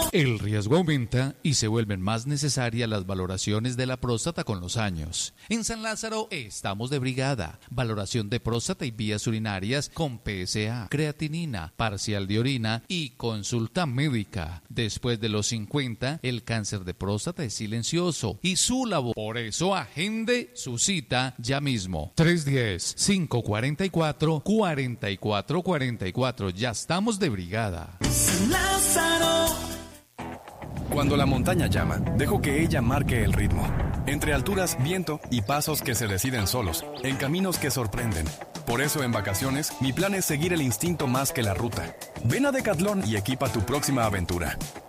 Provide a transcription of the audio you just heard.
El riesgo aumenta y se vuelven más necesarias las valoraciones de la próstata con los años. En San Lázaro estamos de brigada. Valoración de próstata y vías urinarias con PSA, creatinina, parcial de orina y consulta médica. Después de los 50, el cáncer de próstata es silencioso y su labor. Por eso agende su cita ya mismo. 310-544-4444. Ya estamos de brigada. San Lázaro. Cuando la montaña llama, dejo que ella marque el ritmo. Entre alturas, viento y pasos que se deciden solos, en caminos que sorprenden. Por eso en vacaciones, mi plan es seguir el instinto más que la ruta. Ven a Decathlon y equipa tu próxima aventura.